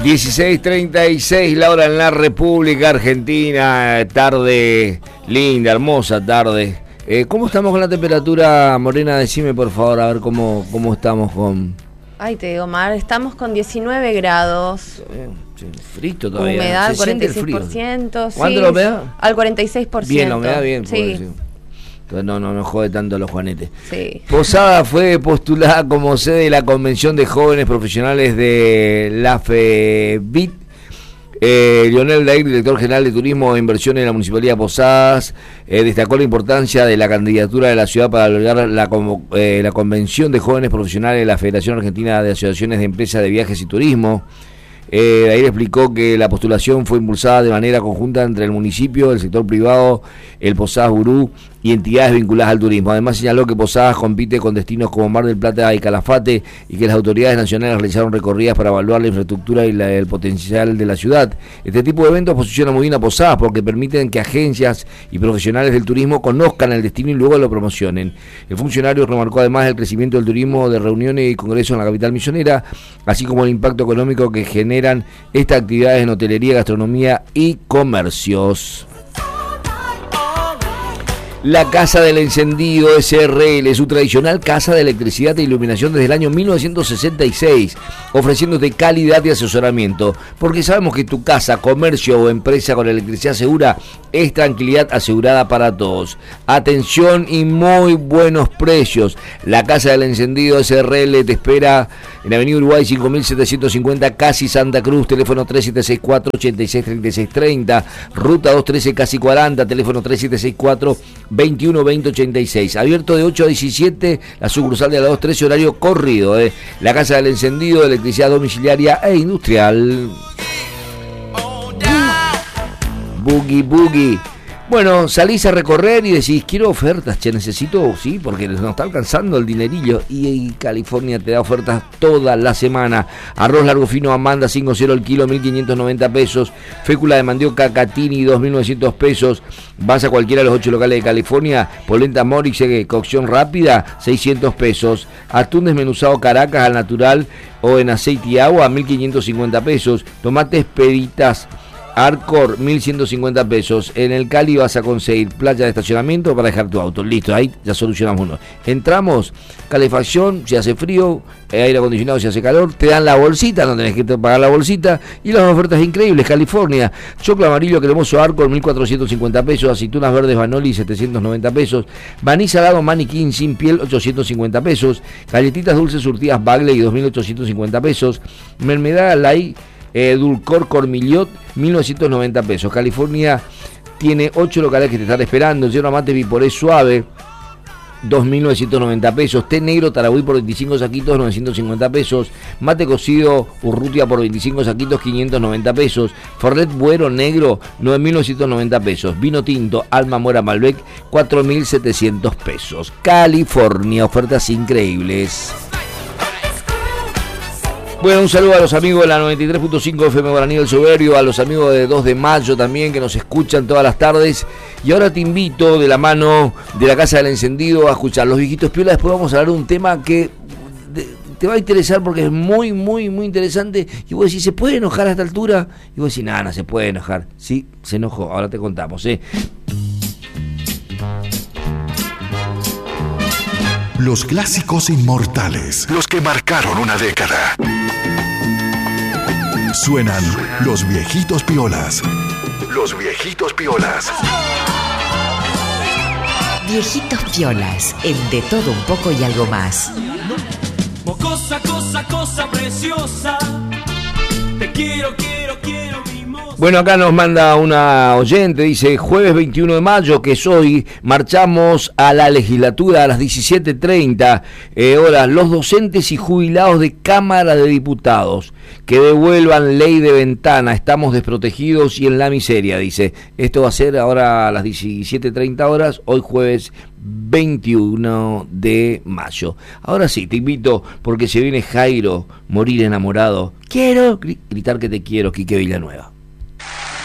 16:36 la hora en la República Argentina, tarde linda, hermosa tarde. ¿Cómo estamos con la temperatura, Morena? Decime por favor, a ver cómo estamos con... Ay, te digo, Mar, estamos con 19 grados. Frito todavía. Humedad, 46%. ¿Cuánto la humedad? Al 46%. Bien, la humedad bien. Sí. Entonces no jode tanto los juanetes. Sí. Posada fue postulada como sede de la Convención de Jóvenes Profesionales de la FEBIT. Lionel Dair, director general de Turismo e Inversiones de la Municipalidad de Posadas, destacó la importancia de la candidatura de la ciudad para albergar la Convención de Jóvenes Profesionales de la Federación Argentina de Asociaciones de Empresas de Viajes y Turismo. Dair explicó que la postulación fue impulsada de manera conjunta entre el municipio, el sector privado, el Posadas Gurú y entidades vinculadas al turismo. Además señaló que Posadas compite con destinos como Mar del Plata y Calafate y que las autoridades nacionales realizaron recorridas para evaluar la infraestructura y el potencial de la ciudad. Este tipo de eventos posiciona muy bien a Posadas porque permiten que agencias y profesionales del turismo conozcan el destino y luego lo promocionen. El funcionario remarcó además el crecimiento del turismo de reuniones y congresos en la capital misionera, así como el impacto económico que generan estas actividades en hotelería, gastronomía y comercios. La Casa del Encendido SRL, su tradicional casa de electricidad e iluminación desde el año 1966, ofreciéndote calidad y asesoramiento, porque sabemos que tu casa, comercio o empresa con electricidad segura es tranquilidad asegurada para todos. Atención y muy buenos precios. La Casa del Encendido SRL te espera en Avenida Uruguay 5750, casi Santa Cruz, teléfono 3764-863630, ruta 213 casi 40, teléfono 3764-212086. Abierto de 8 a 17, la sucursal de la 213, horario corrido. La Casa del Encendido, electricidad domiciliaria e industrial. Boogie. Bueno, salís a recorrer y decís, quiero ofertas, necesito, sí, porque nos está alcanzando el dinerillo. Y California te da ofertas toda la semana. Arroz largo fino Amanda 5.0 el kilo, 1.590 pesos. Fécula de mandioca Catini, 2.900 pesos. Vas a cualquiera de los 8 locales de California. Polenta Morix, cocción rápida, 600 pesos. Atún desmenuzado Caracas al natural o en aceite y agua, 1.550 pesos. Tomates Peritas Arcor, 1.150 pesos. En el Cali vas a conseguir playa de estacionamiento para dejar tu auto. Listo, ahí ya solucionamos uno. Entramos, calefacción, si hace frío, aire acondicionado si hace calor, te dan la bolsita, no tenés que pagar la bolsita. Y las ofertas increíbles, California. Choclo amarillo cremoso Arcor, 1.450 pesos. Aceitunas verdes Vanoli, 790 pesos. Maní salado Maniquín sin piel, 850 pesos. Galletitas dulces surtidas Bagley, 2.850 pesos. Mermelada Lai Dulcor Cormillot, 1.990 pesos. California tiene 8 locales que te están esperando. Yerba mate Viporé suave, 2.990 pesos. Té negro Tarahui por 25 saquitos, 950 pesos. Mate cocido Urrutia por 25 saquitos, 590 pesos. Fernet Buero negro, 9.990 pesos. Vino tinto Alma Mora Malbec, 4.700 pesos. California, ofertas increíbles. Bueno, un saludo a los amigos de la 93.5 FM Guaraní del Soberbio, a los amigos de 2 de Mayo también que nos escuchan todas las tardes. Y ahora te invito de la mano de la Casa del Encendido a escuchar Los Viejitos Piola. Después vamos a hablar de un tema que te va a interesar porque es muy interesante. Y vos decís, ¿se puede enojar a esta altura? Y vos decís, no se puede enojar. Sí, se enojó, ahora te contamos, Los clásicos inmortales, los que marcaron una década. Suenan Los Viejitos Piolas. Los Viejitos Piolas. Viejitos Piolas, el de todo un poco y algo más. Cosa preciosa. Te quiero, Bueno, acá nos manda una oyente, dice, jueves 21 de mayo, que es hoy, marchamos a la legislatura a las 17:30 horas, los docentes y jubilados de Cámara de Diputados, que devuelvan ley de ventana, estamos desprotegidos y en la miseria, dice. Esto va a ser ahora a las 17:30 horas, hoy jueves 21 de mayo. Ahora sí, te invito, porque se viene Jairo, Morir enamorado. Quiero gritar que te quiero, Quique Villanueva.